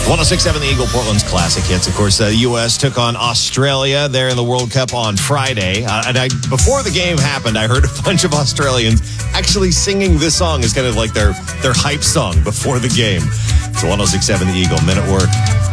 106.7 The Eagle, Portland's classic hits. Of course, the U.S. took on Australia there in the World Cup on Friday. Before the game happened, I heard a bunch of Australians actually singing this song as kind of like their hype song before the game. It's 106.7 The Eagle, Men at Work.